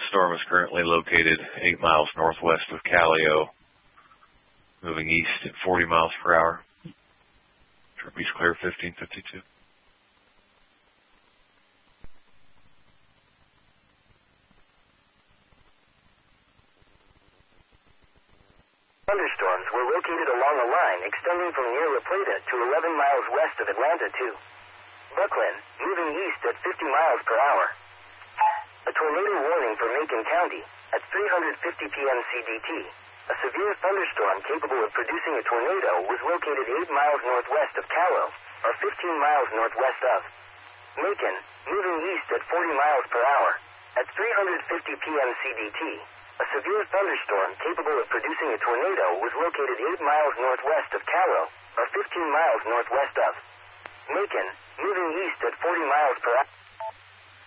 thunderstorm is currently located 8 miles northwest of Callio, moving east at 40 miles per hour. Trapeze clear 1552. Thunderstorms were located along a line extending from near La Plata to 11 miles west of Atlanta to Buckland, moving east at 50 miles per hour. A tornado warning for Macon County at 350 p.m. CDT. A severe thunderstorm capable of producing a tornado was located 8 miles northwest of Callow, or 15 miles northwest of Macon, moving east at 40 miles per hour. At 350 p.m. CDT, a severe thunderstorm capable of producing a tornado was located 8 miles northwest of Callow, or 15 miles northwest of Macon, moving east at 40 miles per hour.